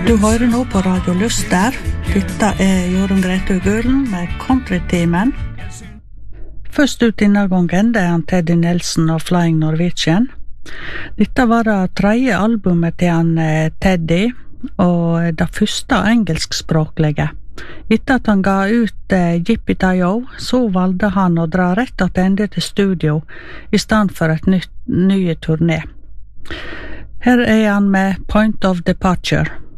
Du hører nå på Radio Lyster. Dette Jorunn Grete Gulen med Country-timen. Først ut denne gangen, det han Teddy Nelson og Flying Norwegian. Dette var det tredje albumet til han Teddy, og det første engelskspråklige. Etter at han ga ut Yippee-Tie-O, så valgte han å dra rett tilbake til studio i stedet for nye turné. Her han med Point of Departure.